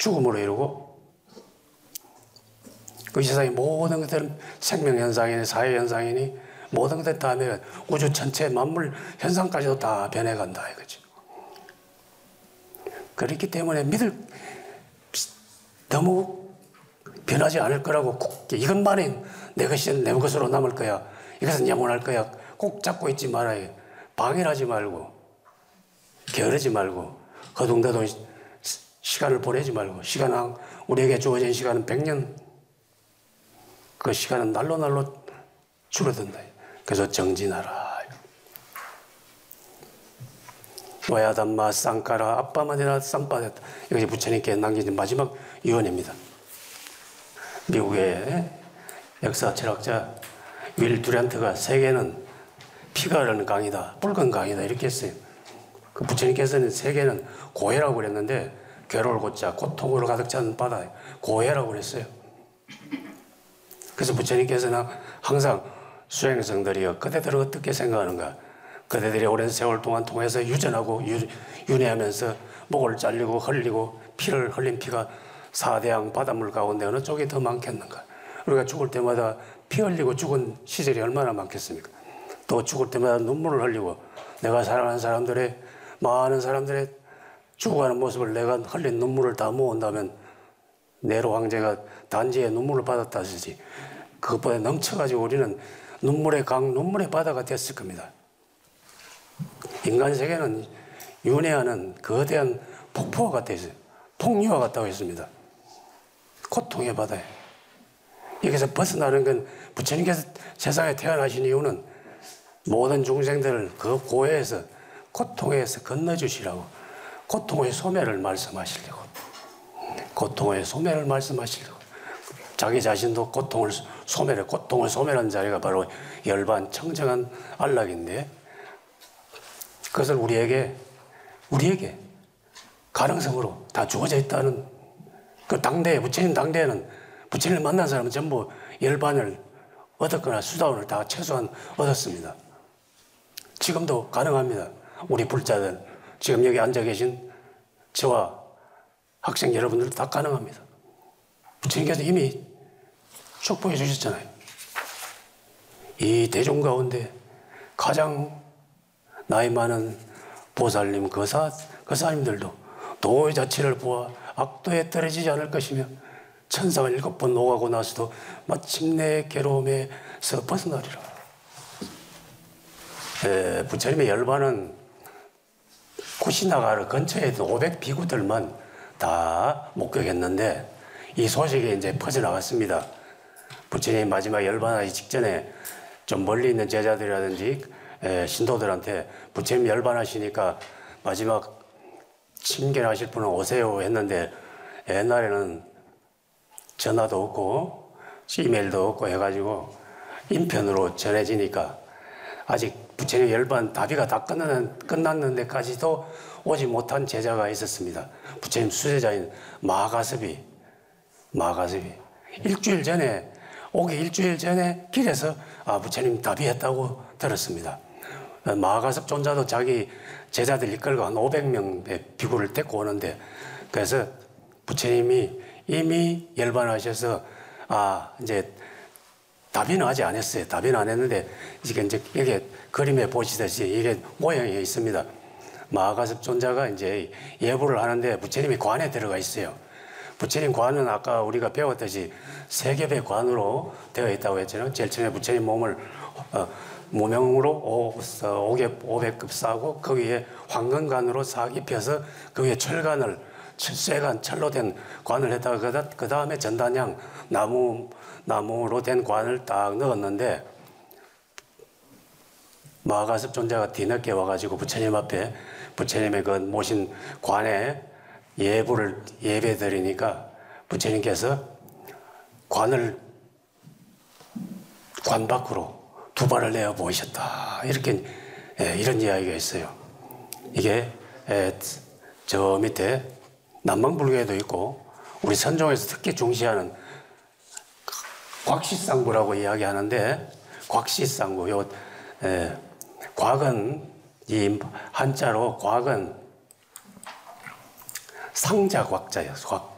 죽음으로 이루고 그 세상의 모든 것들은 생명현상이니 사회현상이니 모든 것들 다 하면 우주 전체 만물 현상까지도 다 변해간다 이거죠. 그렇기 때문에 너무 변하지 않을 거라고 이것만이 내 것이 내 것으로 남을 거야. 이것은 영원할 거야. 꼭 잡고 있지 말아요. 방해하지 말고 게으르지 말고 허둥대둥 시간을 보내지 말고 우리에게 주어진 시간은 100년 그 시간은 날로 줄어든다. 그래서 정진하라. 노야담마 쌍까라 아빠만이나 쌍빠졌다. 이것이 부처님께 남긴 마지막 유언입니다. 미국의 역사 철학자 윌 듀란트가 세계는 피가 흐르는 강이다, 붉은 강이다 이렇게 했어요. 그 부처님께서는 세계는 고해라고 그랬는데 괴로울 고자 고통으로 가득 찬 바다 고해라고 그랬어요. 그래서 부처님께서는 항상 수행성들이여 그대들은 어떻게 생각하는가? 그대들이 오랜 세월 동안 통해서 유전하고 윤회하면서 목을 잘리고 흘리고 피를 흘린 피가 사대양 바닷물 가운데 어느 쪽이 더 많겠는가? 우리가 죽을 때마다 피 흘리고 죽은 시절이 얼마나 많겠습니까? 또 죽을 때마다 눈물을 흘리고 내가 사랑하는 사람들의 많은 사람들의 죽어가는 모습을 내가 흘린 눈물을 다 모은다면 네로 황제가 단지에 눈물을 받았다 하시지 그것보다 넘쳐가지고 우리는 눈물의 강, 눈물의 바다가 됐을 겁니다. 인간 세계는 윤회하는 거대한 폭포와 같아 있어요. 폭류와 같다고 했습니다. 고통의 바다에. 여기서 벗어나는 건 부처님께서 세상에 태어나신 이유는 모든 중생들을 그 고해에서 고통에서 건너주시라고 고통의 소멸을 말씀하시려고 고통의 소멸을 말씀하시려고 자기 자신도 고통을 소멸한 자리가 바로 열반 청정한 안락인데 그것을 우리에게 가능성으로 다 주어져 있다는 그 당대에 부처님 당대에는 부처님을 만난 사람은 전부 열반을 얻었거나 수다원을 다 최소한 얻었습니다. 지금도 가능합니다. 우리 불자들 지금 여기 앉아 계신 저와 학생 여러분들도 다 가능합니다. 부처님께서 이미 축복해 주셨잖아요. 이 대중 가운데 가장 나이 많은 보살님, 거사님들도 도의 자체를 보아 악도에 떨어지지 않을 것이며 천상을 7번 오가고 나서도 마침내 괴로움에서 벗어나리라. 부처님의 열반은 쿠시나가르 근처에 있던 500비구들만 다 목격했는데 이 소식이 이제 퍼져나갔습니다. 부처님 마지막 열반하기 직전에 좀 멀리 있는 제자들이라든지 신도들한테 부처님 열반하시니까 마지막 친견하실 분은 오세요 했는데 옛날에는 전화도 없고 이메일도 없고 해가지고 인편으로 전해지니까 아직 부처님 열반 다비가 다 끝났는데까지도 오지 못한 제자가 있었습니다. 부처님 수제자인 마가섭이 오기 일주일 전에 길에서 부처님 다비했다고 들었습니다. 마가섭 존자도 자기 제자들 이끌고 한 500명의 비구를 데리고 오는데 그래서 부처님이 이미 열반하셔서 이제 다비는 아직 안 했어요. 다비는 안 했는데 이제 여기 그림에 보시듯이 이게 모양이 있습니다. 마가섭 존자가 이제 예불을 하는데 부처님이 관에 들어가 있어요. 부처님 관은 아까 우리가 배웠듯이 3겹의 관으로 되어 있다고 했잖아요. 제일 처음에 부처님 몸을 무명으로 500급 싸고 그 위에 황금관으로 싹 입혀서 그 위에 철관을 쇠관 철로 된 관을 했다가 그 다음에 전단양 나무로 된 관을 딱 넣었는데 마가섭 존자가 뒤늦게 와가지고 부처님 앞에 부처님의 그 모신 관에 예배 드리니까 부처님께서 관 밖으로 2발을 내어 보이셨다. 이렇게 이런 이야기가 있어요. 이게 저 밑에 남방불교에도 있고 우리 선종에서 특히 중시하는 곽시상구라고 이야기하는데 곽시상구 곽은 이 한자로 곽은 상자 곽자예요. 곽.